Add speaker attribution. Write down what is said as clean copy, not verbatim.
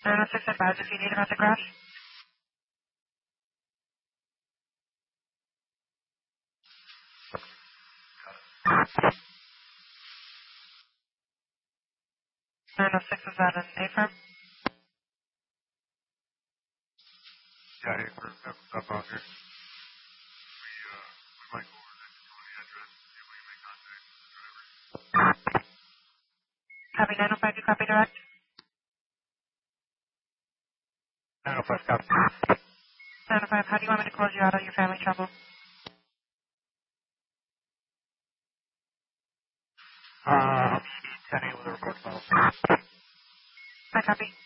Speaker 1: 906 advise if you need about the crash. Is that an A-firm?
Speaker 2: Yeah, hey, we're up out here. We might go over next to the address, see if we can make contact with the driver.
Speaker 1: Copy 905, you copy direct?
Speaker 2: 905, copy.
Speaker 1: 905, how do you want me to close you out of your family trouble?
Speaker 2: I'm 10-8 with a report file.
Speaker 1: I copy.